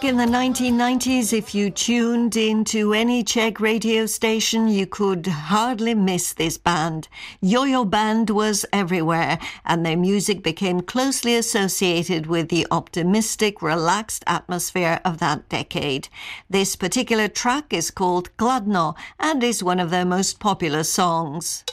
in the 1990s, if you tuned into any Czech radio station, you could hardly miss this band. Yo-Yo Band was everywhere, and their music became closely associated with the optimistic, relaxed atmosphere of that decade. This particular track is called Kladno and is one of their most popular songs.